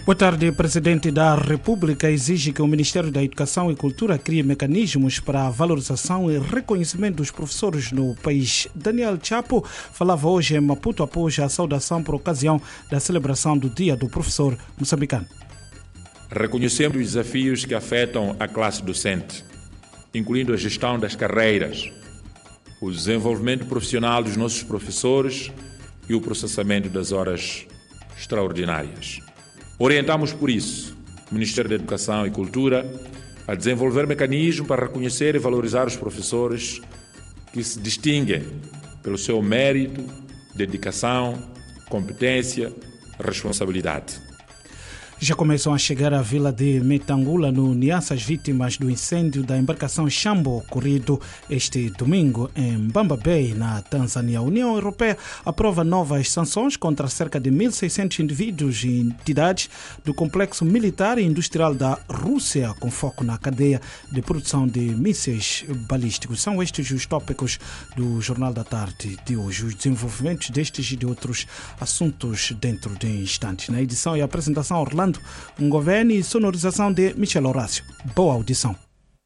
Boa tarde. O Presidente da República exige que o Ministério da Educação e Cultura crie mecanismos para a valorização e reconhecimento dos professores no país. Daniel Chapo falava hoje em Maputo após a saudação por ocasião da celebração do Dia do Professor Moçambicano. Reconhecemos os desafios que afetam a classe docente, incluindo a gestão das carreiras, o desenvolvimento profissional dos nossos professores e o processamento das horas extraordinárias. Orientamos, por isso, o Ministério da Educação e Cultura a desenvolver mecanismos para reconhecer e valorizar os professores que se distinguem pelo seu mérito, dedicação, competência, responsabilidade. Já começam a chegar à vila de Metangula, no Niassa, as vítimas do incêndio da embarcação Shambo, ocorrido este domingo em Mbamba Bay, na Tanzânia. A União Europeia aprova novas sanções contra cerca de 1.600 indivíduos e entidades do complexo militar e industrial da Rússia, com foco na cadeia de produção de mísseis balísticos. São estes os tópicos do Jornal da Tarde de hoje. Os desenvolvimentos destes e de outros assuntos dentro de instantes. Na edição e apresentação, Orlando Governo e sonorização de Michel Horácio. Boa audição.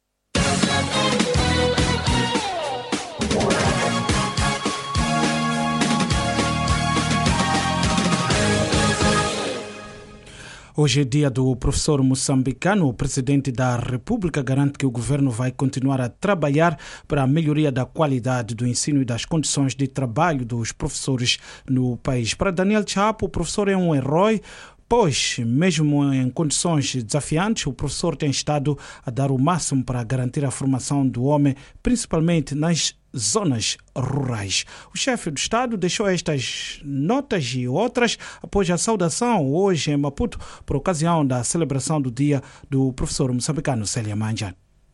Hoje é dia do professor moçambicano. O Presidente da República garante que o governo vai continuar a trabalhar para a melhoria da qualidade do ensino e das condições de trabalho dos professores no país. Para Daniel Chapo, o professor é um herói, pois, mesmo em condições desafiantes, o professor tem estado a dar o máximo para garantir a formação do homem, principalmente nas zonas rurais. O chefe do Estado deixou estas notas e outras após a saudação hoje em Maputo por ocasião da celebração do Dia do Professor Moçambicano, Célia Manjan.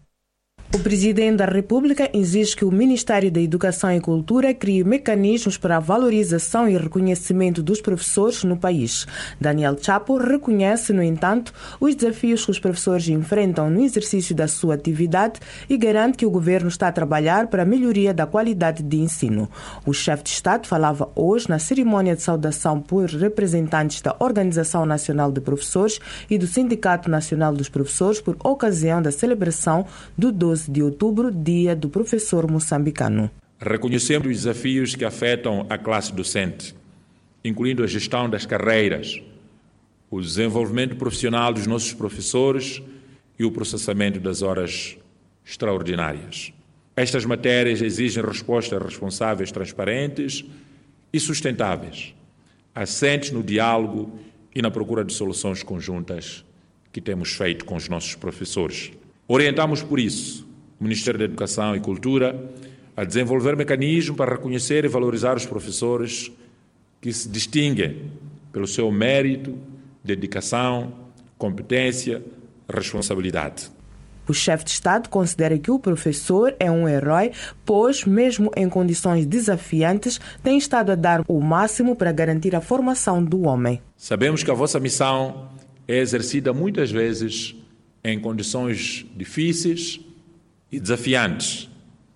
O Presidente da República exige que o Ministério da Educação e Cultura crie mecanismos para a valorização e reconhecimento dos professores no país. Daniel Chapo reconhece, no entanto, os desafios que os professores enfrentam no exercício da sua atividade e garante que o governo está a trabalhar para a melhoria da qualidade de ensino. O chefe de Estado falava hoje na cerimônia de saudação por representantes da Organização Nacional de Professores e do Sindicato Nacional dos Professores por ocasião da celebração do 12 de outubro, Dia do Professor Moçambicano. Reconhecemos os desafios que afetam a classe docente, incluindo a gestão das carreiras, o desenvolvimento profissional dos nossos professores e o processamento das horas extraordinárias. Estas matérias exigem respostas responsáveis, transparentes e sustentáveis, assentes no diálogo e na procura de soluções conjuntas que temos feito com os nossos professores. Orientamos, por isso, o Ministério da Educação e Cultura a desenvolver mecanismos para reconhecer e valorizar os professores que se distinguem pelo seu mérito, dedicação, competência, responsabilidade. O chefe de Estado considera que o professor é um herói, pois, mesmo em condições desafiantes, tem estado a dar o máximo para garantir a formação do homem. Sabemos que a vossa missão é exercida muitas vezes em condições difíceis e desafiantes,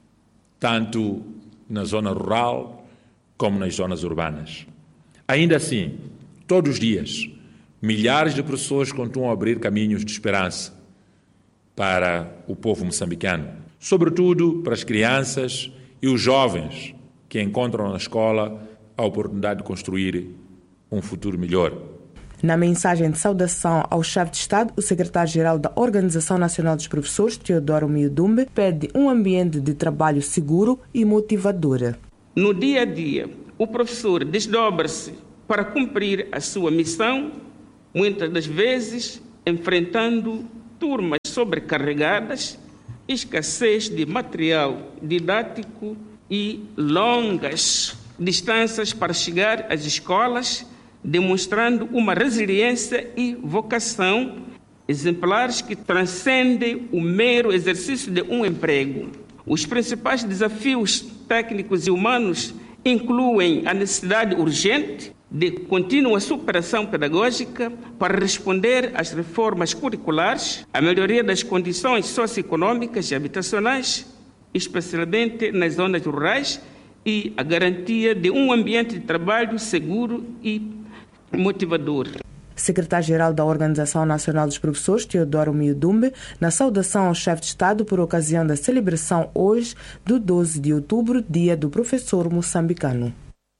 tanto na zona rural como nas zonas urbanas. Ainda assim, todos os dias, milhares de professores continuam a abrir caminhos de esperança para o povo moçambicano, sobretudo para as crianças e os jovens que encontram na escola a oportunidade de construir um futuro melhor. Na mensagem de saudação ao chefe de Estado, o secretário-geral da Organização Nacional dos Professores, Teodoro Miudumbe, pede um ambiente de trabalho seguro e motivador. No dia a dia, o professor desdobra-se para cumprir a sua missão, muitas das vezes enfrentando turmas sobrecarregadas, escassez de material didático e longas distâncias para chegar às escolas, demonstrando uma resiliência e vocação exemplares que transcendem o mero exercício de um emprego. Os principais desafios técnicos e humanos incluem a necessidade urgente de contínua superação pedagógica para responder às reformas curriculares, a melhoria das condições socioeconômicas e habitacionais, especialmente nas zonas rurais, e a garantia de um ambiente de trabalho seguro e motivador. Secretário-Geral da Organização Nacional dos Professores, Teodoro Miudumbe, na saudação ao chefe de Estado por ocasião da celebração hoje do 12 de outubro, Dia do Professor Moçambicano.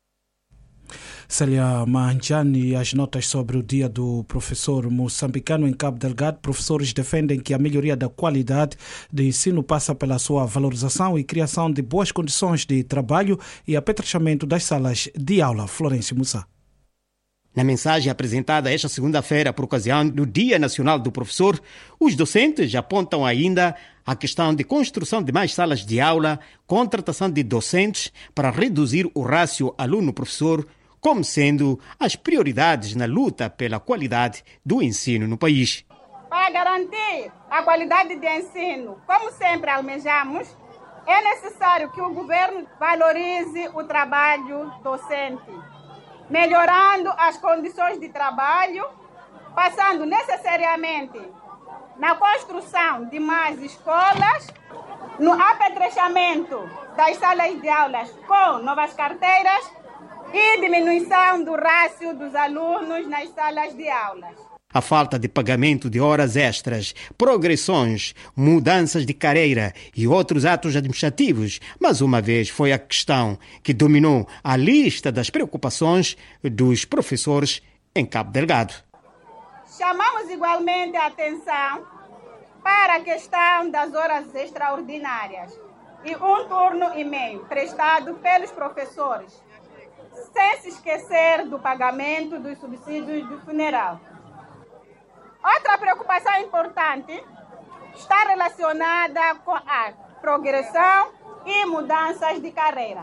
Célia Manjani, as notas sobre o Dia do Professor Moçambicano em Cabo Delgado. Professores defendem que a melhoria da qualidade de ensino passa pela sua valorização e criação de boas condições de trabalho e apetrechamento das salas de aula. Florencio Mussa. Na mensagem apresentada esta segunda-feira por ocasião do Dia Nacional do Professor, os docentes apontam ainda a questão de construção de mais salas de aula, contratação de docentes para reduzir o rácio aluno-professor, como sendo as prioridades na luta pela qualidade do ensino no país. Para garantir a qualidade de ensino, como sempre almejamos, é necessário que o governo valorize o trabalho docente, melhorando as condições de trabalho, passando necessariamente na construção de mais escolas, no apetrechamento das salas de aulas com novas carteiras e diminuição do rácio dos alunos nas salas de aulas. A falta de pagamento de horas extras, progressões, mudanças de carreira e outros atos administrativos, mais uma vez foi a questão que dominou a lista das preocupações dos professores em Cabo Delgado. Chamamos igualmente a atenção para a questão das horas extraordinárias e 1 turno e meio prestado pelos professores, sem se esquecer do pagamento dos subsídios do funeral. Outra preocupação importante está relacionada com a progressão e mudanças de carreira.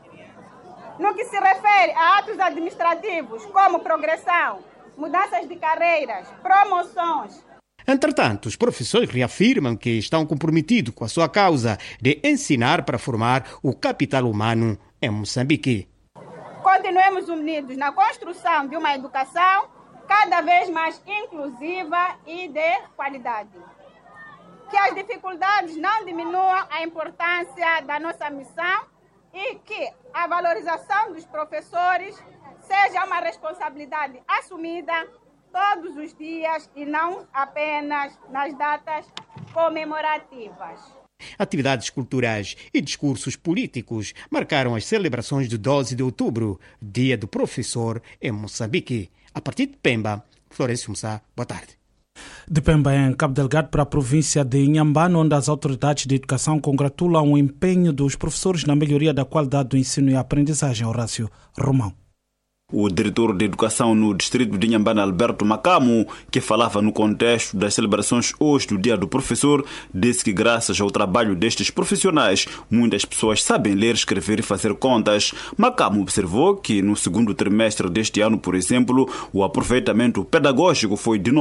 No que se refere a atos administrativos como progressão, mudanças de carreiras, promoções. Entretanto, os professores reafirmam que estão comprometidos com a sua causa de ensinar para formar o capital humano em Moçambique. Continuemos unidos na construção de uma educação cada vez mais inclusiva e de qualidade. Que as dificuldades não diminuam a importância da nossa missão e que a valorização dos professores seja uma responsabilidade assumida todos os dias e não apenas nas datas comemorativas. Atividades culturais e discursos políticos marcaram as celebrações do 12 de outubro, Dia do Professor em Moçambique. A partir de Pemba, Florencio Mussa, boa tarde. De Pemba, em Cabo Delgado, para a província de Inhambane, onde as autoridades de educação congratulam o empenho dos professores na melhoria da qualidade do ensino e aprendizagem. Horácio Romão. O diretor de educação no distrito de Inhambane, Alberto Macamo, que falava no contexto das celebrações hoje do Dia do Professor, disse que graças ao trabalho destes profissionais, muitas pessoas sabem ler, escrever e fazer contas. Macamo observou que no segundo trimestre deste ano, por exemplo, o aproveitamento pedagógico foi de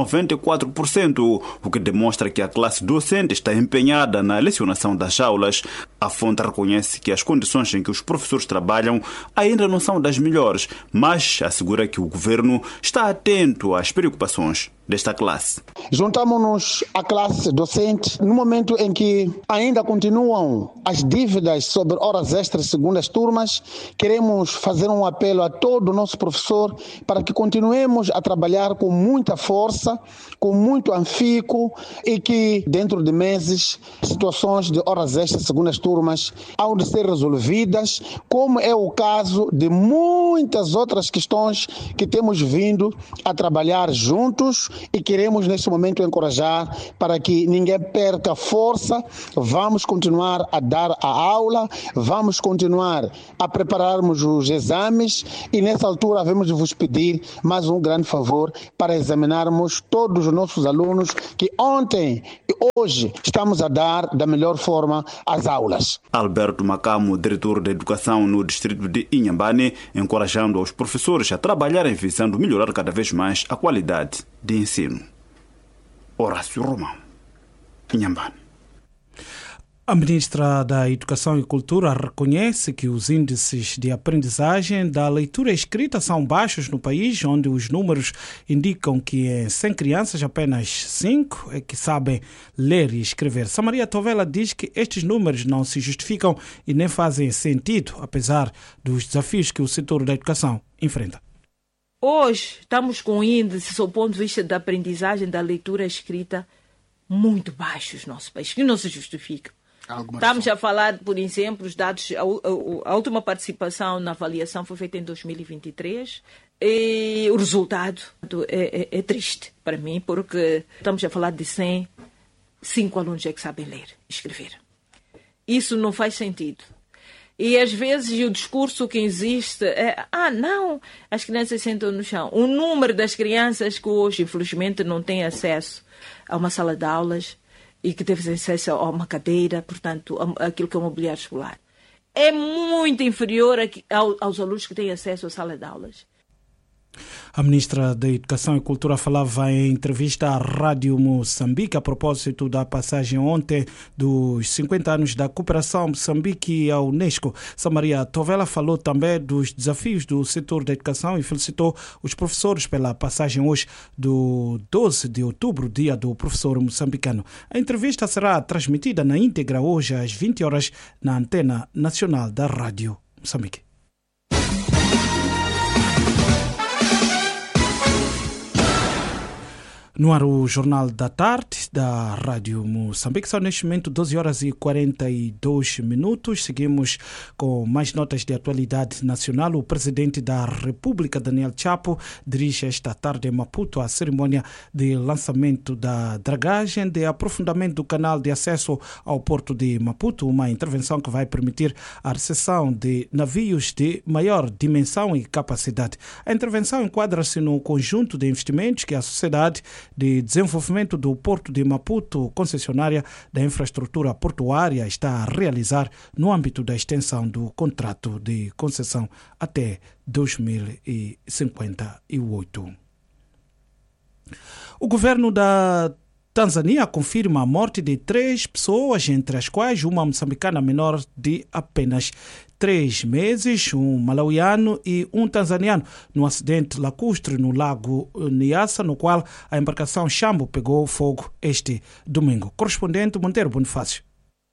94%, o que demonstra que a classe docente está empenhada na lecionação das aulas. A fonte reconhece que as condições em que os professores trabalham ainda não são das melhores, mas assegura que o governo está atento às preocupações desta classe. Juntamos-nos à classe docente no momento em que ainda continuam as dívidas sobre horas extras segundas turmas. Queremos fazer um apelo a todo o nosso professor para que continuemos a trabalhar com muita força, com muito afinco e que dentro de meses situações de horas extras segundas turmas hão de ser resolvidas, como é o caso de muitas outras questões que temos vindo a trabalhar juntos e queremos neste momento encorajar para que ninguém perca força. Vamos continuar a dar a aula, vamos continuar a prepararmos os exames e nessa altura vamos vos pedir mais um grande favor para examinarmos todos os nossos alunos que ontem e hoje estamos a dar da melhor forma as aulas. Alberto Macamo, diretor de educação no distrito de Inhambane, encorajando os professores a trabalharem visando melhorar cada vez mais a qualidade de ensino. Horácio Romão, Inhambane. A ministra da Educação e Cultura reconhece que os índices de aprendizagem da leitura escrita são baixos no país, onde os números indicam que em 100 crianças apenas 5 é que sabem ler e escrever. Samaria Tovela diz que estes números não se justificam e nem fazem sentido, apesar dos desafios que o setor da educação enfrenta. Hoje estamos com índices, do ponto de vista da aprendizagem da leitura escrita, muito baixos no nosso país, que não se justifica. Estamos a falar, por exemplo, os dados, a última participação na avaliação foi feita em 2023 e o resultado é triste para mim, porque estamos a falar de 5 alunos é que sabem ler e escrever. Isso não faz sentido. E às vezes o discurso que existe é, não, as crianças sentam no chão. O número das crianças que hoje, infelizmente, não têm acesso a uma sala de aulas e que teve acesso a uma cadeira, portanto, aquilo que é o mobiliário escolar, é muito inferior aos alunos que têm acesso à sala de aulas. A ministra da Educação e Cultura falava em entrevista à Rádio Moçambique a propósito da passagem ontem dos 50 anos da cooperação Moçambique à Unesco. Samaria Tovela falou também dos desafios do setor da educação e felicitou os professores pela passagem hoje do 12 de outubro, dia do professor moçambicano. A entrevista será transmitida na íntegra hoje às 20 horas na Antena Nacional da Rádio Moçambique. No ar o Jornal da Tarde da Rádio Moçambique. São neste momento 12 horas e 42 minutos. Seguimos com mais notas de atualidade nacional. O presidente da República, Daniel Chapo, dirige esta tarde em Maputo a cerimônia de lançamento da dragagem de aprofundamento do canal de acesso ao porto de Maputo, uma intervenção que vai permitir a recepção de navios de maior dimensão e capacidade. A intervenção enquadra-se no conjunto de investimentos que a Sociedade de Desenvolvimento do Porto de Maputo, concessionária da infraestrutura portuária, está a realizar no âmbito da extensão do contrato de concessão até 2058. O governo da Tanzânia confirma a morte de 3 pessoas, entre as quais uma moçambicana menor de apenas 3 meses, um malauiano e um tanzaniano, no acidente lacustre no lago Niassa, no qual a embarcação Chambo pegou fogo este domingo. Correspondente Monteiro Bonifácio.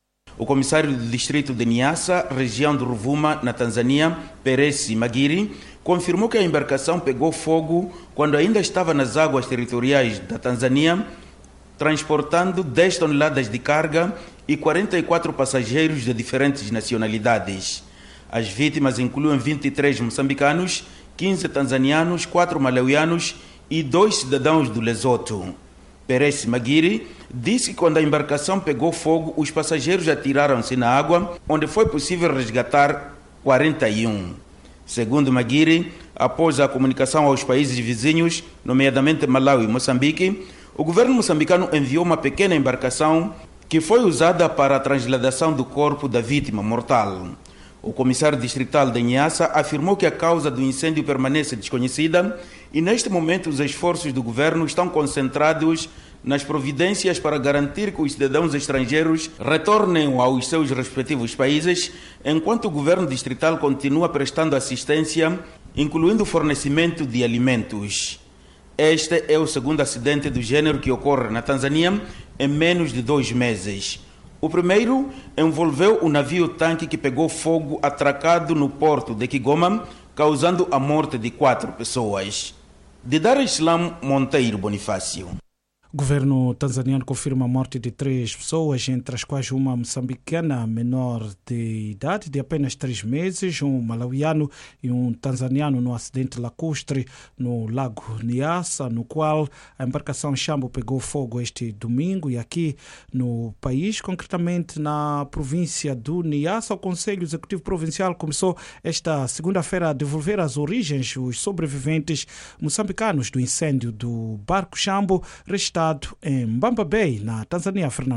O comissário do distrito de Niassa, região de Ruvuma, na Tanzânia, Peresi Magiri, confirmou que a embarcação pegou fogo quando ainda estava nas águas territoriais da Tanzânia, transportando 10 toneladas de carga e 44 passageiros de diferentes nacionalidades. As vítimas incluem 23 moçambicanos, 15 tanzanianos, 4 malauianos e 2 cidadãos do Lesoto. Peresi Magiri disse que quando a embarcação pegou fogo, os passageiros atiraram-se na água, onde foi possível resgatar 41. Segundo Magiri, após a comunicação aos países vizinhos, nomeadamente Malawi e Moçambique, o governo moçambicano enviou uma pequena embarcação que foi usada para a transladação do corpo da vítima mortal. O comissário distrital de Niassa afirmou que a causa do incêndio permanece desconhecida e, neste momento, os esforços do governo estão concentrados nas providências para garantir que os cidadãos estrangeiros retornem aos seus respectivos países, enquanto o governo distrital continua prestando assistência, incluindo o fornecimento de alimentos. Este é o segundo acidente do gênero que ocorre na Tanzânia em menos de 2 meses. O primeiro envolveu o navio-tanque que pegou fogo atracado no porto de Kigoma, causando a morte de 4 pessoas. De Dar es Salaam, Monteiro Bonifácio. O governo tanzaniano confirma a morte de 3 pessoas, entre as quais uma moçambicana menor de idade de apenas 3 meses, um malauiano e um tanzaniano no acidente lacustre no lago Niassa, no qual a embarcação Chambo pegou fogo este domingo. E aqui no país, concretamente na província do Niassa, o Conselho Executivo Provincial começou esta segunda-feira a devolver às origens os sobreviventes moçambicanos do incêndio do barco Chambo, em Mbamba Bay, na Tanzânia. Fernando.